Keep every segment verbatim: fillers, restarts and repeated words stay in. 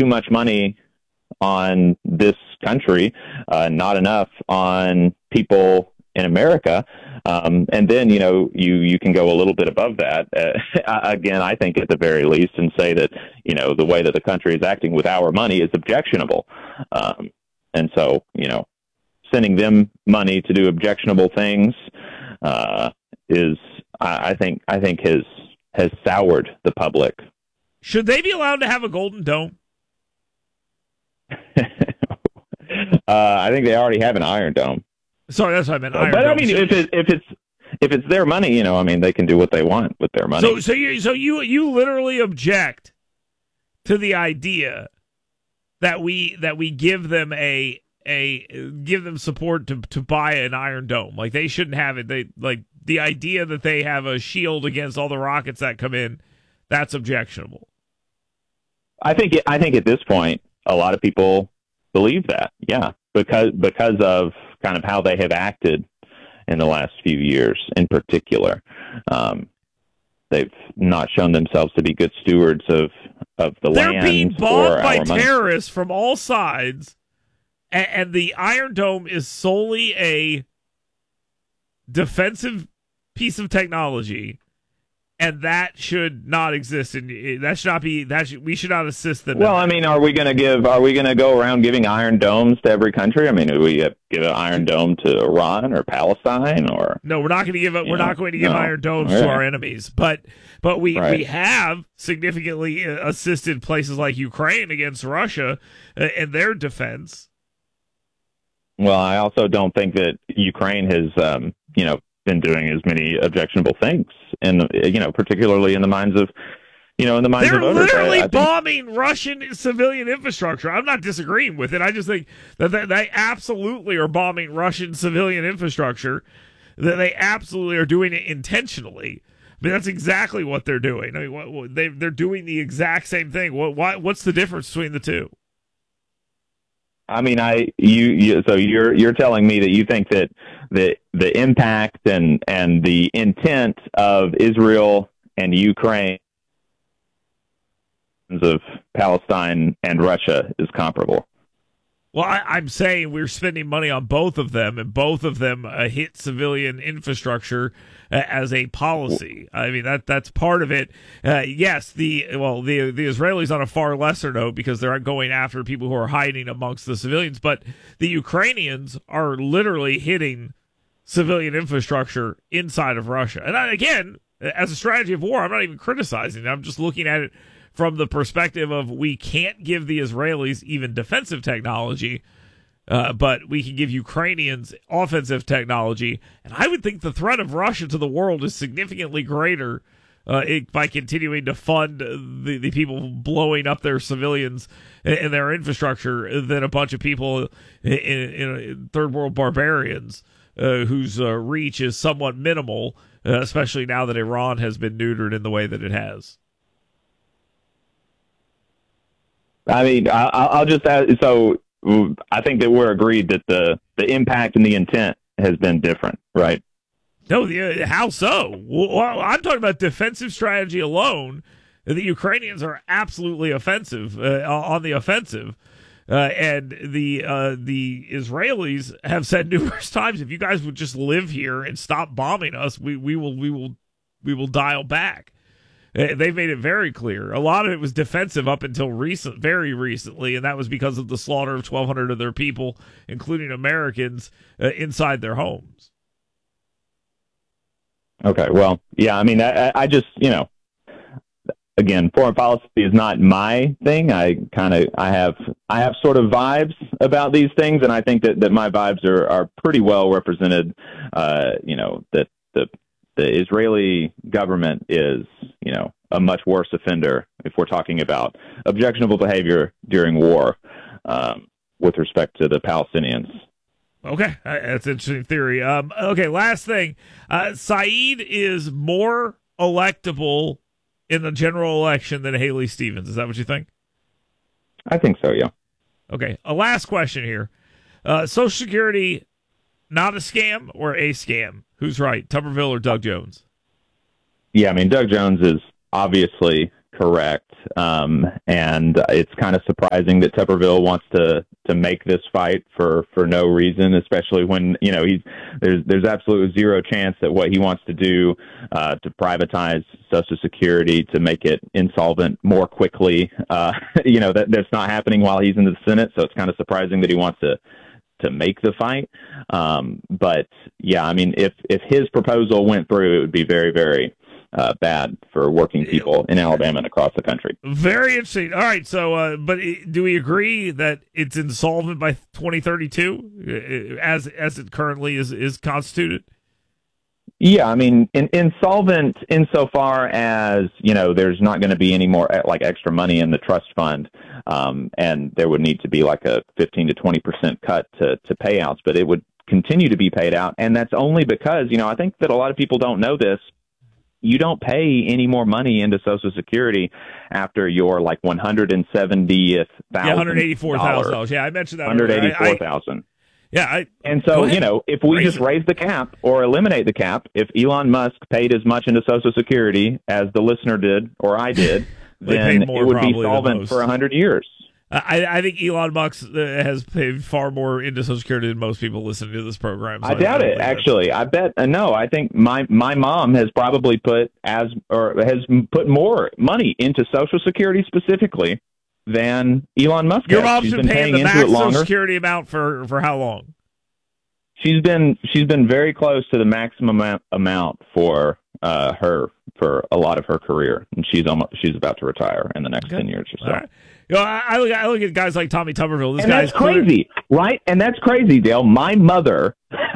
much money on this country, uh, not enough on people in America. Um, and then, you know, you, you can go a little bit above that. Uh, again, I think at the very least, and say that, you know, the way that the country is acting with our money is objectionable. Um, and so, you know, sending them money to do objectionable things uh, is, I, I think, I think has has soured the public. Should they be allowed to have a Golden Dome? uh, I think they already have an Iron Dome. Sorry, that's what I meant. Iron but Dome. I mean, if it, if it's if it's their money, you know, I mean, they can do what they want with their money. So, so you, so you, you literally object to the idea that we that we give them a a give them support to to buy an Iron Dome. Like, they shouldn't have it. They like the idea that they have a shield against all the rockets that come in. That's objectionable. I think I think at this point, a lot of people believe that, yeah, because because of kind of how they have acted in the last few years, in particular. Um, they've not shown themselves to be good stewards of of the They're land. They're being or bombed by our money. terrorists from all sides, and, and the Iron Dome is solely a defensive piece of technology. And that should not exist, and that should not be. That should, we should not assist them. Well, I mean, are we going to give? Are we going to go around giving iron domes to every country? I mean, do we give an iron dome to Iran or Palestine or? No, we're not going to give. We're know, not going to give no. iron domes yeah. to our enemies. But but we right. we have significantly assisted places like Ukraine against Russia in their defense. Well, I also don't think that Ukraine has, um, you know, been doing as many objectionable things, and you know, particularly in the minds of, you know, in the minds They're of voters. literally I, I bombing think... Russian civilian infrastructure. I'm not disagreeing with it. I just think that they, they absolutely are bombing Russian civilian infrastructure. That they absolutely are doing it intentionally. I mean, that's exactly what they're doing. I mean, what, what, they they're doing the exact same thing. What, what what's the difference between the two? I mean, I you, you so you're you're telling me that you think that the the impact and and the intent of Israel and Ukraine of Palestine and Russia is comparable. Well, I, I'm saying we're spending money on both of them, and both of them uh, hit civilian infrastructure uh, as a policy. I mean, that that's part of it. Uh, yes, the well, the the Israelis on a far lesser note because they're going after people who are hiding amongst the civilians, but the Ukrainians are literally hitting civilian infrastructure inside of Russia. And I, again, as a strategy of war, I'm not even criticizing it. I'm just looking at it from the perspective of we can't give the Israelis even defensive technology, uh, but we can give Ukrainians offensive technology. And I would think the threat of Russia to the world is significantly greater uh, it, by continuing to fund the, the people blowing up their civilians and their infrastructure than a bunch of people in, in, in third world barbarians uh, whose uh, reach is somewhat minimal, uh, especially now that Iran has been neutered in the way that it has. I mean, I, I'll just add, so I think that we're agreed that the, the impact and the intent has been different, right? No, the, how so? Well, I'm talking about defensive strategy alone. The Ukrainians are absolutely offensive uh, on the offensive, uh, and the uh, the Israelis have said numerous times, if you guys would just live here and stop bombing us, we, we will we will we will dial back. They've made it very clear. A lot of it was defensive up until recent, very recently, and that was because of the slaughter of twelve hundred of their people, including Americans, uh, inside their homes. Okay, well, yeah, I mean, I, I just, you know, again, foreign policy is not my thing. I kind of, I have, I have sort of vibes about these things, and I think that, that my vibes are, are pretty well represented. Uh, you know, that the the Israeli government is, you know, a much worse offender if we're talking about objectionable behavior during war um, with respect to the Palestinians. Okay, that's an interesting theory. Um, okay, last thing. Uh, Saeed is more electable in the general election than Haley Stevens. Is that what you think? I think so, yeah. Okay, a last question here. Uh, Social Security, not a scam or a scam? Who's right, Tuberville or Doug Jones? Yeah, I mean, Doug Jones is obviously correct. Um, and it's kind of surprising that Tuberville wants to, to make this fight for, for no reason, especially when, you know, he's, there's, there's absolutely zero chance that what he wants to do, uh, to privatize Social Security, to make it insolvent more quickly, uh, you know, that that's not happening while he's in the Senate. So it's kind of surprising that he wants to, to make the fight. Um, but yeah, I mean, if, if his proposal went through, it would be very, very, Uh, bad for working people in Alabama and across the country. Very interesting. All right, so uh, but do we agree that it's insolvent by twenty thirty-two, as as it currently is is constituted? Yeah, I mean, in, insolvent insofar as, you know, there's not going to be any more like extra money in the trust fund, um, and there would need to be like a fifteen to twenty percent cut to to payouts, but it would continue to be paid out, and that's only because, you know, I think that a lot of people don't know this. You don't pay any more money into Social Security after your like one hundred seventieth thousand. Yeah, one hundred eighty-four thousand dollars. Yeah, I mentioned that. one hundred eighty-four thousand. Yeah, I, and so, you know, if we raise just raise the cap or eliminate the cap, if Elon Musk paid as much into Social Security as the listener did or I did, then it would be solvent for one hundred years. I, I think Elon Musk has paid far more into Social Security than most people listening to this program. So I doubt I it, actually. I bet uh, no. I think my my mom has probably put as or has put more money into Social Security specifically than Elon Musk. Your has. mom's She's been, been paying, paying the into max it longer. Social Security amount for, for how long? She's been she's been very close to the maximum amount, amount for uh, her for a lot of her career, and she's almost she's about to retire in the next okay. ten years or so. Right. You know, I, I look I look at guys like Tommy Tuberville. This and guy's that's crazy, clear. Right? And that's crazy, Dale. My mother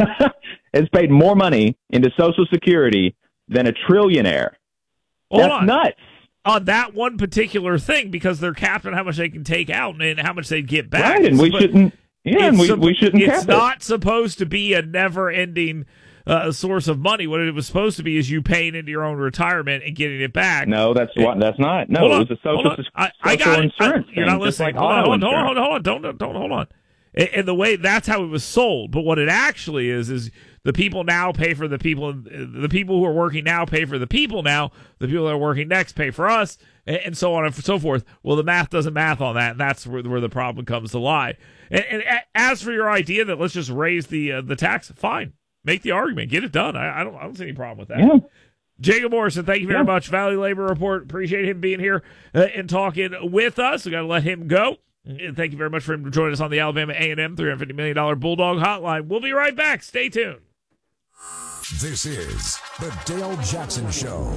has paid more money into Social Security than a trillionaire. Hold that's on. nuts. On that one particular thing, because they're capped on how much they can take out and how much they get back. Right, and we but shouldn't. Yeah, and we, sup- we shouldn't. It's cap not it. supposed to be a never-ending uh, source of money. What it was supposed to be is you paying into your own retirement and getting it back. No, that's what. That's not. No, hold it on, was a social, I, social I got insurance. I, you're not thing, listening. Like hold, on, hold, on, hold on, insurance. hold on, don't, don't, don't, hold on. And, and the way that's how it was sold. But what it actually is is the people now pay for the people. The people who are working now pay for the people now. The people that are working next pay for us, and, and so on and so forth. Well, the math doesn't math on that, and that's where, where the problem comes to lie. And, and as for your idea that let's just raise the uh, the tax, fine, make the argument, get it done. I, I don't I don't see any problem with that. Yeah. Jacob Morrison, thank you very yeah. much. Valley Labor Report, appreciate him being here uh, and talking with us. We got to let him go. And thank you very much for him joining us on the Alabama A and M three hundred fifty million dollars Bulldog Hotline. We'll be right back. Stay tuned. This is the Dale Jackson Show.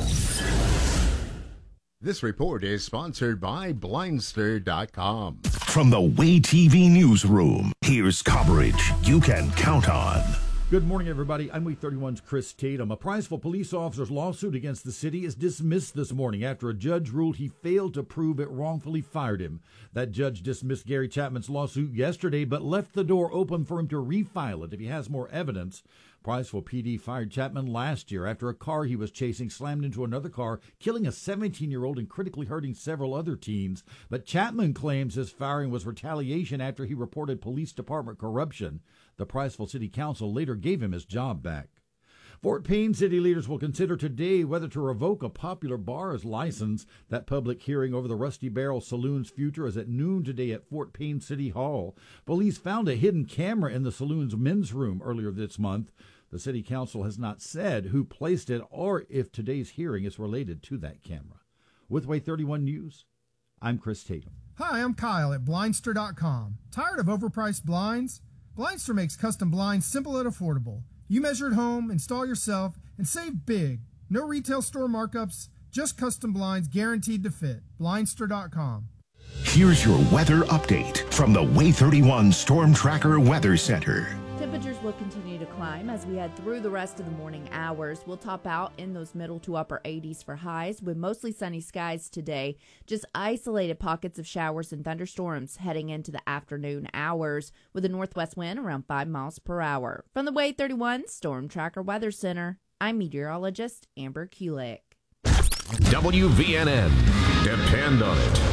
This report is sponsored by Blindster dot com. From the Way T V newsroom, here's coverage you can count on. Good morning, everybody. I'm Week thirty-one's Chris Tatum. A Prizeville police officer's lawsuit against the city is dismissed this morning after a judge ruled he failed to prove it wrongfully fired him. That judge dismissed Gary Chapman's lawsuit yesterday, but left the door open for him to refile it if he has more evidence. Prizeville P D fired Chapman last year after a car he was chasing slammed into another car, killing a seventeen-year-old and critically hurting several other teens. But Chapman claims his firing was retaliation after he reported police department corruption. The Prizeville City Council later gave him his job back. Fort Payne city leaders will consider today whether to revoke a popular bar's license. That public hearing over the Rusty Barrel Saloon's future is at noon today at Fort Payne City Hall. Police found a hidden camera in the saloon's men's room earlier this month. The city council has not said who placed it or if today's hearing is related to that camera. With Way thirty-one News, I'm Chris Tatum. Hi, I'm Kyle at Blindster dot com. Tired of overpriced blinds? Blindster makes custom blinds simple and affordable. You measure at home, install yourself, and save big. No retail store markups, just custom blinds guaranteed to fit. Blindster dot com. Here's your weather update from the Way thirty-one Storm Tracker Weather Center. Temperatures will continue to climb as we head through the rest of the morning hours. We'll top out in those middle to upper eighties for highs with mostly sunny skies today. Just isolated pockets of showers and thunderstorms heading into the afternoon hours with a northwest wind around five miles per hour. From the Way thirty-one Storm Tracker Weather Center, I'm meteorologist Amber Kulik. W V N N. Depend on it.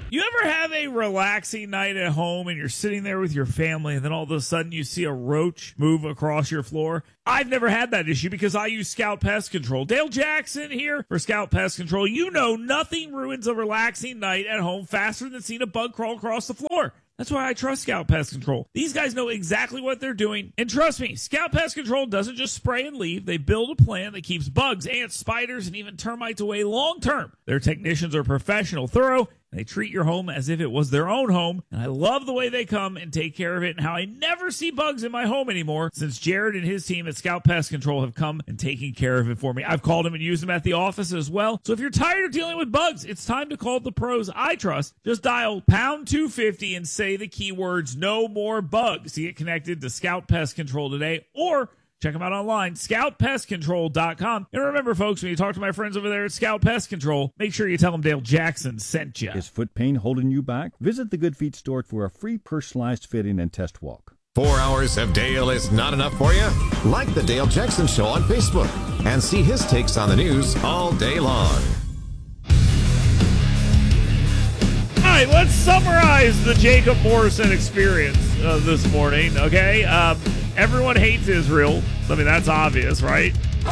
You ever have a relaxing night at home and you're sitting there with your family and then all of a sudden you see a roach move across your floor? I've never had that issue because I use Scout Pest Control. Dale Jackson here for Scout Pest Control. You know nothing ruins a relaxing night at home faster than seeing a bug crawl across the floor. That's why I trust Scout Pest Control. These guys know exactly what they're doing. And trust me, Scout Pest Control doesn't just spray and leave. They build a plan that keeps bugs, ants, spiders, and even termites away long term. Their technicians are professional, thorough, and they treat your home as if it was their own home. And I love the way they come and take care of it and how I never see bugs in my home anymore since Jared and his team at Scout Pest Control have come and taken care of it for me. I've called them and used them at the office as well. So if you're tired of dealing with bugs, it's time to call the pros I trust. Just dial pound two fifty and say the keywords no more bugs to get connected to Scout Pest Control today, or check them out online, scout pest control dot com. And remember, folks, when you talk to my friends over there at Scout Pest Control, make sure you tell them Dale Jackson sent you. Is foot pain holding you back? Visit the Good Feet store for a free personalized fitting and test walk. Four hours of Dale is not enough for you? Like the Dale Jackson Show on Facebook and see his takes on the news all day long. All right, let's summarize the Jacob Morrison experience uh, this morning, okay? Um, everyone hates Israel. I mean, that's obvious, right?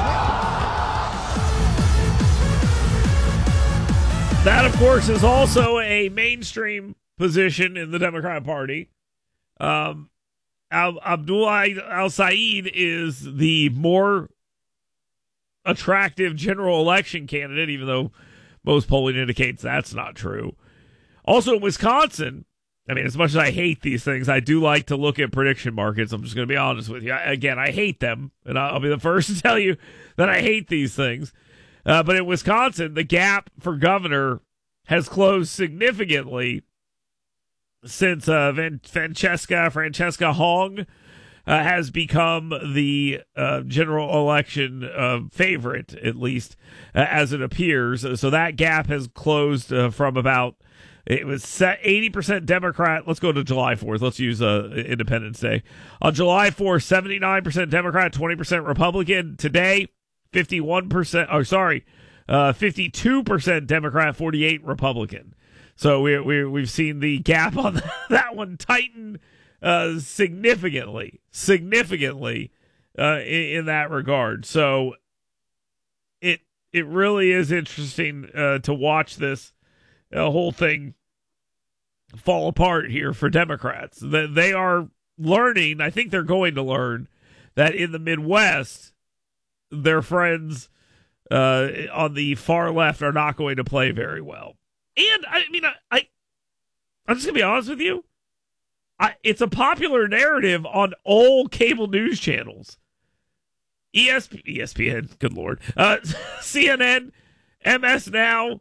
That, of course, is also a mainstream position in the Democrat Party. Um, Al- Abdullah al-Said is the more attractive general election candidate, even though most polling indicates that's not true. Also in Wisconsin, I mean, as much as I hate these things, I do like to look at prediction markets. I'm just going to be honest with you. I, again, I hate them, and I'll be the first to tell you that I hate these things. Uh, but in Wisconsin, the gap for governor has closed significantly since uh, Van- Francesca, Francesca Hong uh, has become the uh, general election uh, favorite, at least uh, as it appears. So that gap has closed uh, from about... It was set eighty percent Democrat. Let's go to July fourth. Let's use uh, Independence Day. On July fourth, seventy-nine percent Democrat, twenty percent Republican. Today, fifty-one percent, oh, sorry, uh, fifty-two percent Democrat, forty-eight Republican. So we, we, we've seen the gap on that one tighten uh, significantly, significantly uh, in, in that regard. So it, it really is interesting uh, to watch this uh, whole thing fall apart here for Democrats. That they are learning, I think they're going to learn, that in the Midwest, their friends uh, on the far left are not going to play very well. And, I mean, I, I, I'm just going to be honest with you. I, it's a popular narrative on all cable news channels. E S P, E S P N, good Lord. Uh, C N N, M S Now,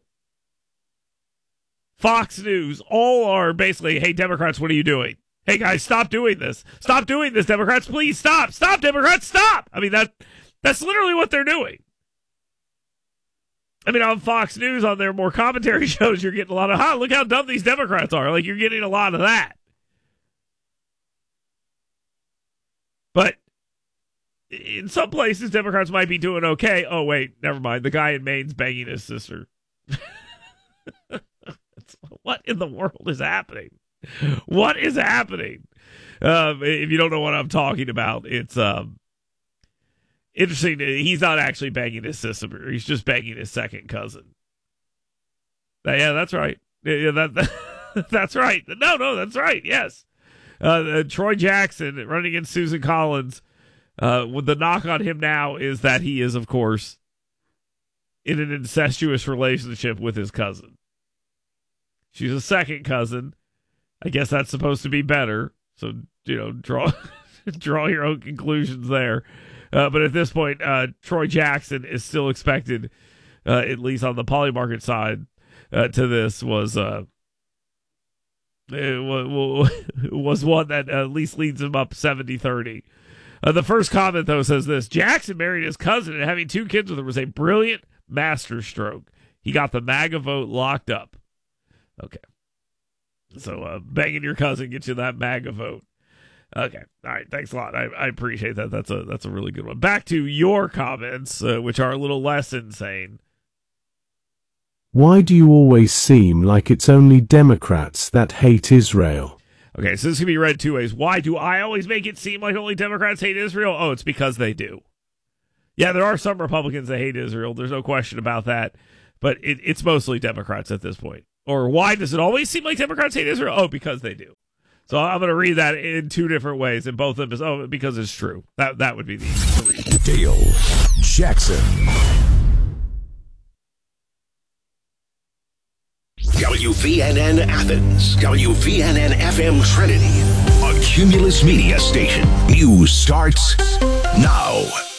Fox News, all are basically, hey, Democrats, what are you doing? Hey, guys, stop doing this. Stop doing this, Democrats. Please stop. Stop, Democrats, stop. I mean, that that's literally what they're doing. I mean, on Fox News, on their more commentary shows, you're getting a lot of, huh, look how dumb these Democrats are. Like, you're getting a lot of that. But in some places, Democrats might be doing okay. Oh, wait, never mind. The guy in Maine's banging his sister. What in the world is happening? What is happening? Um, if you don't know what I'm talking about, it's um, interesting. He's not actually banging his sister. He's just banging his second cousin. Uh, yeah, that's right. Yeah, that, that that's right. No, no, that's right. Yes. Uh, uh, Troy Jackson running against Susan Collins. Uh, with the knock on him now is that he is, of course, in an incestuous relationship with his cousin. She's a second cousin. I guess that's supposed to be better. So, you know, draw draw your own conclusions there. Uh, but at this point, uh, Troy Jackson is still expected, uh, at least on the polymarket side, uh, to this was uh, it was, was one that at least leads him up seventy thirty. Uh, the first comment, though, says this: Jackson married his cousin and having two kids with her was a brilliant masterstroke. He got the MAGA vote locked up. Okay. So uh, banging your cousin gets you that MAGA vote. Okay. All right. Thanks a lot. I, I appreciate that. That's a that's a really good one. Back to your comments, uh, which are a little less insane. Why do you always seem like it's only Democrats that hate Israel? Okay, so this can be read two ways. Why do I always make it seem like only Democrats hate Israel? Oh, it's because they do. Yeah, there are some Republicans that hate Israel. There's no question about that. But it, it's mostly Democrats at this point. Or why does it always seem like Democrats hate Israel? Oh, because they do. So I'm going to read that in two different ways, and both of them is, oh, because it's true. That that would be the reason. Dale Jackson. W V N N Athens, W V N N F M Trinity, a Cumulus Media station. News starts now.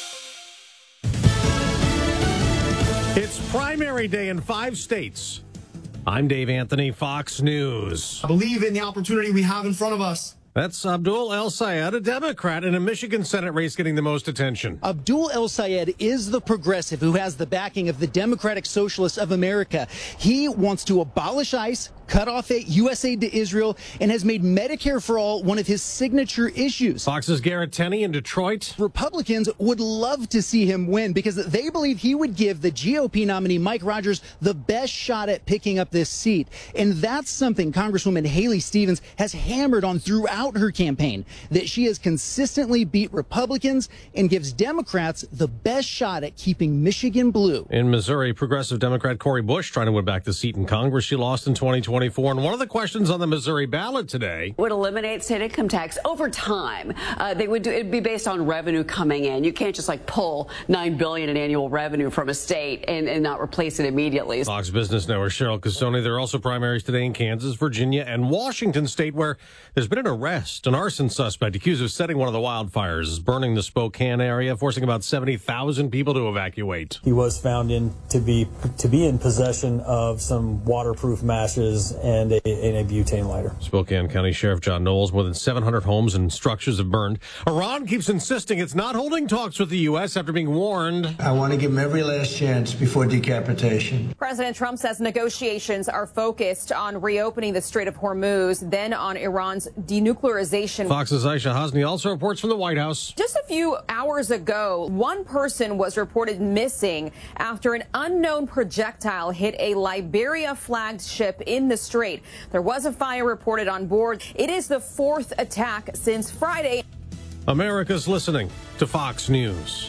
It's primary day in five states. I'm Dave Anthony, Fox News. I believe in the opportunity we have in front of us. That's Abdul El Sayed, a Democrat in a Michigan Senate race getting the most attention. Abdul El Sayed is the progressive who has the backing of the Democratic Socialists of America. He wants to abolish ICE, cut off U S aid to Israel, and has made Medicare for All one of his signature issues. Fox's Garrett Tenney in Detroit. Republicans would love to see him win because they believe he would give the G O P nominee Mike Rogers the best shot at picking up this seat. And that's something Congresswoman Haley Stevens has hammered on throughout her campaign, that she has consistently beat Republicans and gives Democrats the best shot at keeping Michigan blue. In Missouri, progressive Democrat Cori Bush trying to win back the seat in Congress she lost in twenty twenty-four. And one of the questions on the Missouri ballot today would eliminate state income tax over time. Uh, they would do it'd be based on revenue coming in. You can't just like pull nine billion in annual revenue from a state and, and not replace it immediately. Fox Business Network Cheryl Casoni. There are also primaries today in Kansas, Virginia, and Washington State, where there's been an arrest. An arson suspect accused of setting one of the wildfires is burning the Spokane area, forcing about seventy thousand people to evacuate. He was found in to be to be in possession of some waterproof matches and a, and a butane lighter. Spokane County Sheriff John Knowles, more than seven hundred homes and structures have burned. Iran keeps insisting it's not holding talks with the U S after being warned. I want to give them every last chance before decapitation. President Trump says negotiations are focused on reopening the Strait of Hormuz, then on Iran's denuclearization. Fox's Aisha Hasni also reports from the White House. Just a few hours ago, one person was reported missing after an unknown projectile hit a Liberia-flagged ship in the Strait. There was a fire reported on board. It is the fourth attack since Friday. America's listening to Fox News.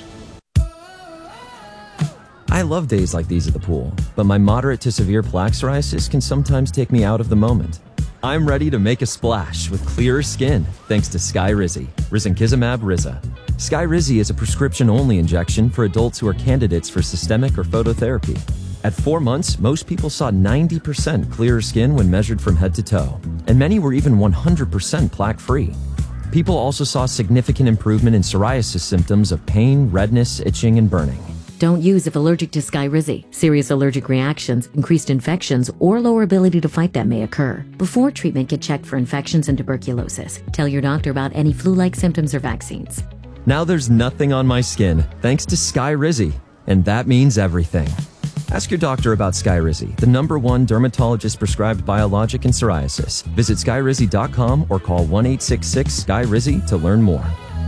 I love days like these at the pool, but my moderate to severe plaque psoriasis can sometimes take me out of the moment. I'm ready to make a splash with clearer skin thanks to Skyrizi, risankizumab Riza. Skyrizi is a prescription-only injection for adults who are candidates for systemic or phototherapy. At four months, most people saw ninety percent clearer skin when measured from head to toe, and many were even one hundred percent plaque-free. People also saw significant improvement in psoriasis symptoms of pain, redness, itching, and burning. Don't use if allergic to Skyrizi. Serious allergic reactions, increased infections, or lower ability to fight them may occur. Before treatment, get checked for infections and tuberculosis. Tell your doctor about any flu-like symptoms or vaccines. Now there's nothing on my skin thanks to Skyrizi, and that means everything. Ask your doctor about Skyrizi, the number one dermatologist-prescribed biologic in psoriasis. Visit skyrizi dot com or call one eight six six Skyrizi to learn more.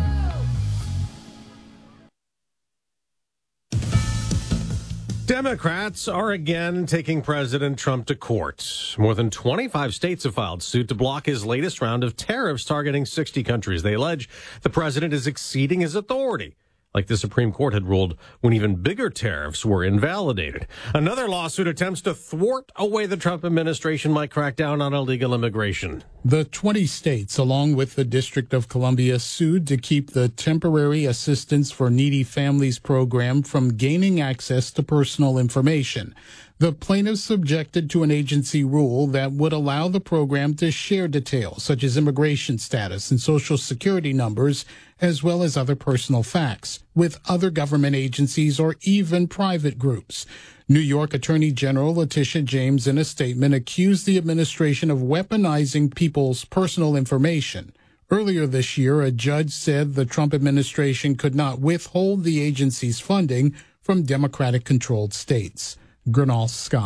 Democrats are again taking President Trump to court. More than twenty-five states have filed suit to block his latest round of tariffs targeting sixty countries. They allege the president is exceeding his authority, like the Supreme Court had ruled when even bigger tariffs were invalidated. Another lawsuit attempts to thwart a way the Trump administration might crack down on illegal immigration. The twenty states, along with the District of Columbia, sued to keep the Temporary Assistance for Needy Families program from gaining access to personal information. The plaintiffs objected to an agency rule that would allow the program to share details such as immigration status and social security numbers, as well as other personal facts, with other government agencies or even private groups. New York Attorney General Letitia James, in a statement, accused the administration of weaponizing people's personal information. Earlier this year, a judge said the Trump administration could not withhold the agency's funding from Democratic-controlled states. Gernal Scott,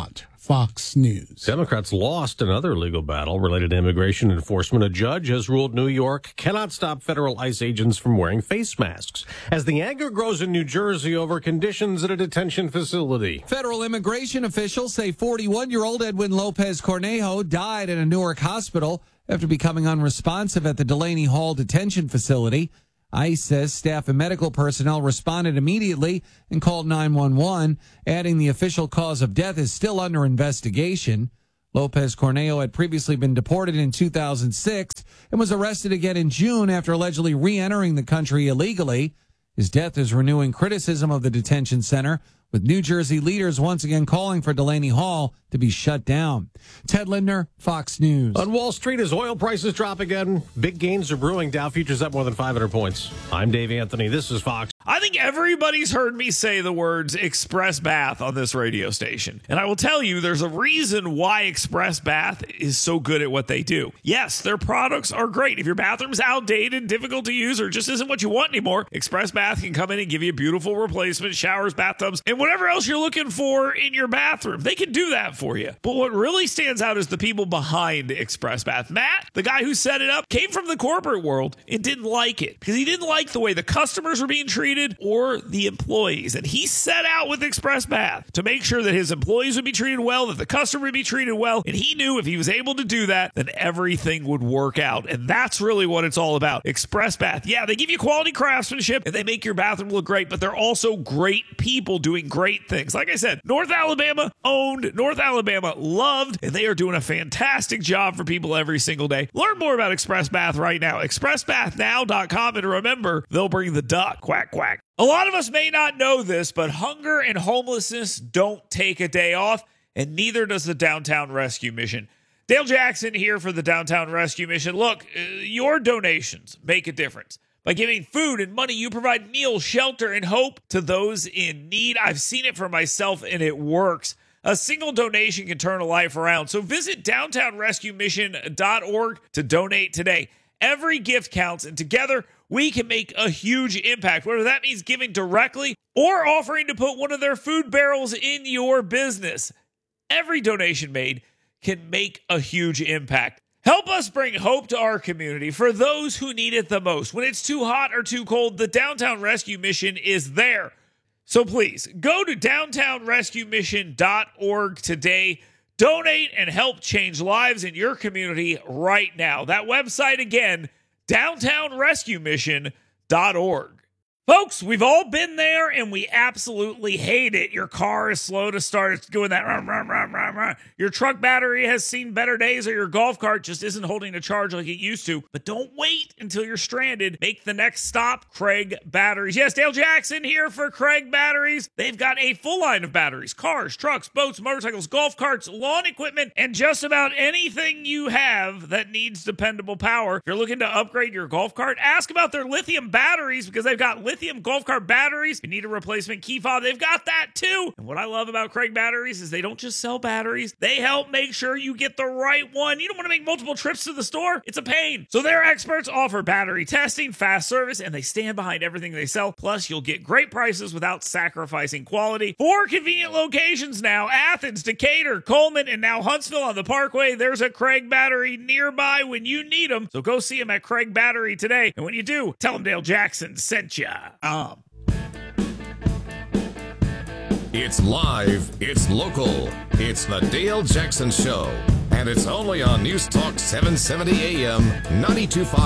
Fox News. Democrats lost another legal battle related to immigration enforcement. A judge has ruled New York cannot stop federal ICE agents from wearing face masks as the anger grows in New Jersey over conditions at a detention facility. Federal immigration officials say forty-one-year-old Edwin Lopez Cornejo died at a Newark hospital after becoming unresponsive at the Delaney Hall detention facility. ICE says staff and medical personnel responded immediately and called nine one one, adding the official cause of death is still under investigation. Lopez Cornejo had previously been deported in two thousand six and was arrested again in June after allegedly re-entering the country illegally. His death is renewing criticism of the detention center, with New Jersey leaders once again calling for Delaney Hall to be shut down. Ted Lindner, Fox News. On Wall Street, as oil prices drop again, big gains are brewing. Dow futures up more than five hundred points. I'm Dave Anthony. This is Fox. I think everybody's heard me say the words Express Bath on this radio station. And I will tell you, there's a reason why Express Bath is so good at what they do. Yes, their products are great. If your bathroom's outdated, difficult to use, or just isn't what you want anymore, Express Bath can come in and give you a beautiful replacement, showers, bathtubs, and whatever else you're looking for in your bathroom. They can do that for you. But what really stands out is the people behind Express Bath. Matt, the guy who set it up, came from the corporate world and didn't like it because he didn't like the way the customers were being treated or the employees. And he set out with Express Bath to make sure that his employees would be treated well, that the customer would be treated well. And he knew if he was able to do that, then everything would work out. And that's really what it's all about. Express Bath. Yeah, they give you quality craftsmanship and they make your bathroom look great, but they're also great people doing great things. Like I said, North Alabama owned, North Alabama loved, and they are doing a fantastic job for people every single day. Learn more about Express Bath right now. express bath now dot com. And remember, they'll bring the duck. Quack, quack. A lot of us may not know this, but hunger and homelessness don't take a day off, and neither does the Downtown Rescue Mission. Dale Jackson here for the Downtown Rescue Mission. Look, uh, your donations make a difference. By giving food and money, you provide meals, shelter, and hope to those in need. I've seen it for myself, and it works. A single donation can turn a life around. So visit downtown rescue mission dot org to donate today. Every gift counts, and together we can make a huge impact, whether that means giving directly or offering to put one of their food barrels in your business. Every donation made can make a huge impact. Help us bring hope to our community for those who need it the most. When it's too hot or too cold, the Downtown Rescue Mission is there. So please, go to downtown rescue mission dot org today. Donate and help change lives in your community right now. That website again, downtown rescue mission dot org. Folks, we've all been there, and we absolutely hate it. Your car is slow to start. It's doing that. Rah, rah, rah, rah, rah. Your truck battery has seen better days, or your golf cart just isn't holding a charge like it used to. But don't wait until you're stranded. Make the next stop, Craig Batteries. Yes, Dale Jackson here for Craig Batteries. They've got a full line of batteries, cars, trucks, boats, motorcycles, golf carts, lawn equipment, and just about anything you have that needs dependable power. If you're looking to upgrade your golf cart, ask about their lithium batteries, because they've got lithium Lithium golf cart batteries. If you need a replacement key fob, they've got that too. And what I love about Craig Batteries is they don't just sell batteries. They help make sure you get the right one. You don't want to make multiple trips to the store. It's a pain. So their experts offer battery testing, fast service, and they stand behind everything they sell. Plus, you'll get great prices without sacrificing quality. Four convenient locations now: Athens, Decatur, Coleman, and now Huntsville on the Parkway. There's a Craig Battery nearby when you need them. So go see them at Craig Battery today. And when you do, tell them Dale Jackson sent ya. Um. It's live, it's local, it's the Dale Jackson Show, and it's only on News Talk seven seventy A M, ninety-two point five.